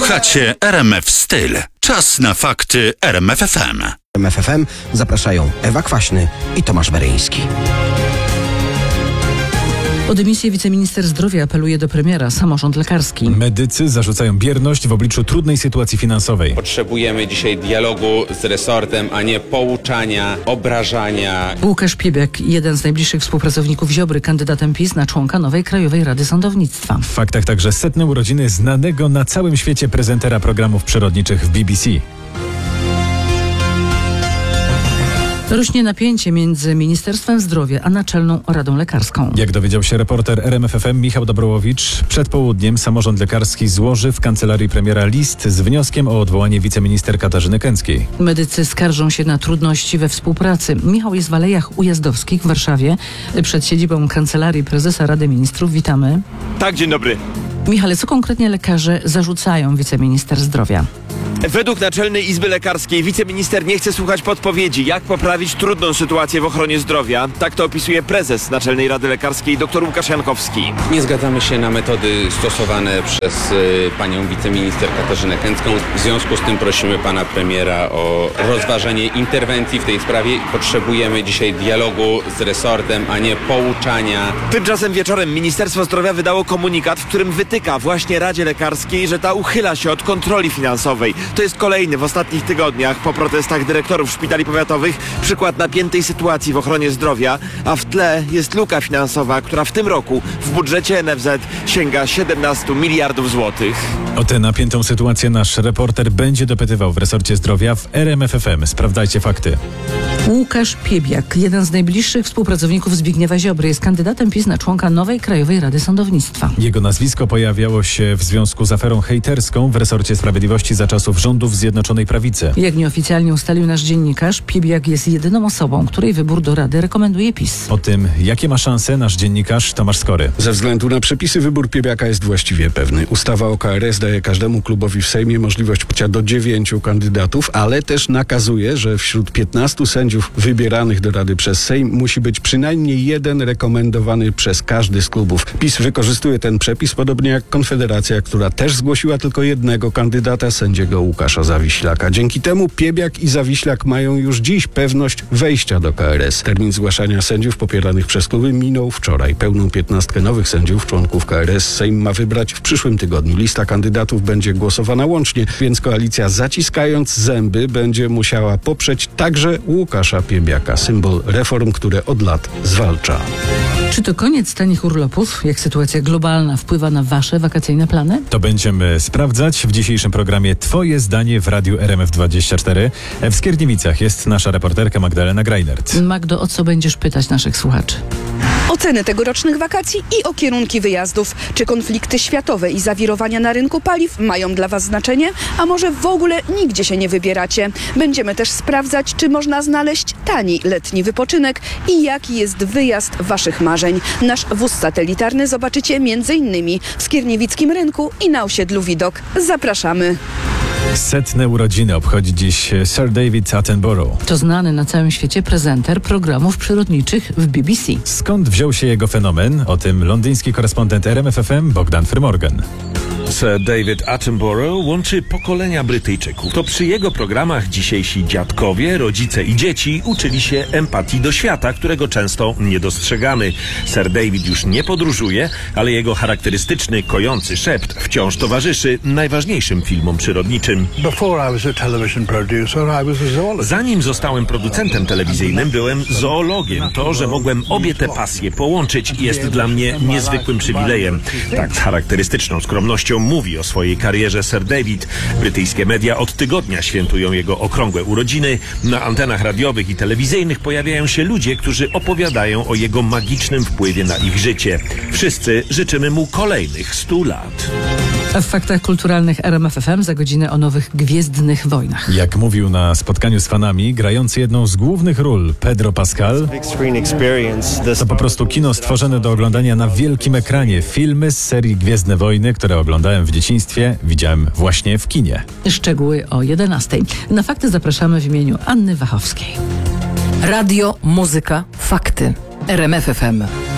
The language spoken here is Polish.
Słuchacie RMF Styl. Czas na fakty RMF FM. RMF FM zapraszają Ewa Kwaśny i Tomasz Beryński. O dymisję wiceminister zdrowia apeluje do premiera samorząd lekarski. Medycy zarzucają bierność w obliczu trudnej sytuacji finansowej. Potrzebujemy dzisiaj dialogu z resortem, a nie pouczania, obrażania. Łukasz Piebiak, jeden z najbliższych współpracowników Ziobry, kandydatem PiS na członka nowej Krajowej Rady Sądownictwa. W faktach także 100. urodziny znanego na całym świecie prezentera programów przyrodniczych w BBC. Rośnie napięcie między Ministerstwem Zdrowia a Naczelną Radą Lekarską. Jak dowiedział się reporter RMF FM Michał Dobrołowicz, przed południem samorząd lekarski złoży w kancelarii premiera list z wnioskiem o odwołanie wiceminister Katarzyny Kęckiej. Medycy skarżą się na trudności we współpracy. Michał jest w Alejach Ujazdowskich w Warszawie, przed siedzibą Kancelarii Prezesa Rady Ministrów. Witamy. Tak, dzień dobry. Michale, co konkretnie lekarze zarzucają wiceminister zdrowia? Według Naczelnej Izby Lekarskiej wiceminister nie chce słuchać podpowiedzi, jak poprawić trudną sytuację w ochronie zdrowia. Tak to opisuje prezes Naczelnej Rady Lekarskiej dr Łukasz Jankowski. Nie zgadzamy się na metody stosowane przez panią wiceminister Katarzynę Kęcką. W związku z tym prosimy pana premiera o rozważenie interwencji w tej sprawie. Potrzebujemy dzisiaj dialogu z resortem, a nie pouczania. Tymczasem wieczorem Ministerstwo Zdrowia wydało komunikat, w którym wytyka właśnie Radzie Lekarskiej, że ta uchyla się od kontroli finansowej. To jest kolejny w ostatnich tygodniach po protestach dyrektorów szpitali powiatowych przykład napiętej sytuacji w ochronie zdrowia, a w tle jest luka finansowa, która w tym roku w budżecie NFZ sięga 17 miliardów złotych. O tę napiętą sytuację nasz reporter będzie dopytywał w resorcie zdrowia w RMF FM. Sprawdzajcie fakty. Łukasz Piebiak, jeden z najbliższych współpracowników Zbigniewa Ziobry, jest kandydatem PiS na członka nowej Krajowej Rady Sądownictwa. Jego nazwisko pojawiało się w związku z aferą hejterską w resorcie sprawiedliwości za czasów rządów Zjednoczonej Prawicy. Jak nieoficjalnie ustalił nasz dziennikarz, Piebiak jest jedyną osobą, której wybór do Rady rekomenduje PiS. O tym, jakie ma szanse, nasz dziennikarz Tomasz Skory. Ze względu na przepisy wybór Piebiaka jest właściwie pewny. Ustawa o KRS daje każdemu klubowi w Sejmie możliwość poparcia do 9 kandydatów, ale też nakazuje, że wśród 15 sędziów wybieranych do Rady przez Sejm musi być przynajmniej jeden rekomendowany przez każdy z klubów. PiS wykorzystuje ten przepis, podobnie jak Konfederacja, która też zgłosiła tylko jednego kandydata, sędziego Łukasza Zawiślaka. Dzięki temu Piebiak i Zawiślak mają już dziś pewność wejścia do KRS. Termin zgłaszania sędziów popieranych przez kluby minął wczoraj. Pełną 15 nowych sędziów, członków KRS, Sejm ma wybrać w przyszłym tygodniu. Lista kandydatów będzie głosowana łącznie, więc koalicja, zaciskając zęby, będzie musiała poprzeć także Łukasza Piebiaka, symbol reform, które od lat zwalcza. Czy to koniec tanich urlopów? Jak sytuacja globalna wpływa na wasze wakacyjne plany? To będziemy sprawdzać w dzisiejszym programie Twoje zdanie w Radiu RMF24. W Skierniewicach jest nasza reporterka Magdalena Greinert. Magdo, o co będziesz pytać naszych słuchaczy? O ceny tegorocznych wakacji i o kierunki wyjazdów. Czy konflikty światowe i zawirowania na rynku paliw mają dla Was znaczenie? A może w ogóle nigdzie się nie wybieracie? Będziemy też sprawdzać, czy można znaleźć tani letni wypoczynek i jaki jest wyjazd Waszych marzeń. Nasz wóz satelitarny zobaczycie m.in. w Skierniewickim Rynku i na osiedlu Widok. Zapraszamy. 100. urodziny obchodzi dziś Sir David Attenborough. To znany na całym świecie prezenter programów przyrodniczych w BBC. Skąd wziął się jego fenomen? O tym londyński korespondent RMF FM Bogdan Frymorgan. Sir David Attenborough łączy pokolenia Brytyjczyków. To przy jego programach dzisiejsi dziadkowie, rodzice i dzieci uczyli się empatii do świata, którego często nie dostrzegamy. Sir David już nie podróżuje, ale jego charakterystyczny, kojący szept wciąż towarzyszy najważniejszym filmom przyrodniczym. Zanim zostałem producentem telewizyjnym, byłem zoologiem. To, że mogłem obie te pasje połączyć, jest dla mnie niezwykłym przywilejem. Tak z charakterystyczną skromnością mówi o swojej karierze Sir David. Brytyjskie media od tygodnia świętują jego okrągłe urodziny. Na antenach radiowych i telewizyjnych pojawiają się ludzie, którzy opowiadają o jego magicznym wpływie na ich życie. Wszyscy życzymy mu kolejnych 100 lat. A w faktach kulturalnych RMF FM za godzinę o nowych Gwiezdnych Wojnach. Jak mówił na spotkaniu z fanami, grający jedną z głównych ról Pedro Pascal, to po prostu kino stworzone do oglądania na wielkim ekranie. Filmy z serii Gwiezdne Wojny, które oglądałem w dzieciństwie, widziałem właśnie w kinie. Szczegóły o 11:00. Na fakty zapraszamy w imieniu Anny Wachowskiej. Radio, muzyka, fakty. RMF FM.